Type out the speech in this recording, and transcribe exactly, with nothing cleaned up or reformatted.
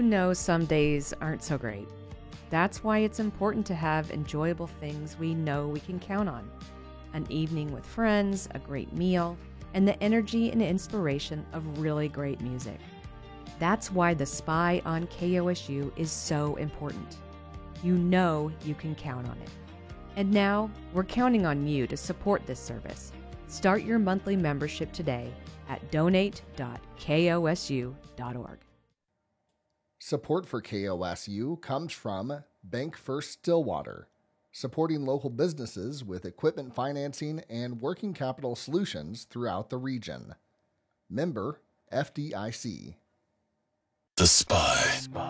know some days aren't so great. That's why it's important to have enjoyable things we know we can count on. An evening with friends, a great meal, and the energy and inspiration of really great music. That's why The Spy on K O S U is so important. You know you can count on it. And now, we're counting on you to support this service. Start your monthly membership today at donate dot K O S U dot org. Support for K O S U comes from Bank First Stillwater, supporting local businesses with equipment financing and working capital solutions throughout the region. Member F D I C. The Spy.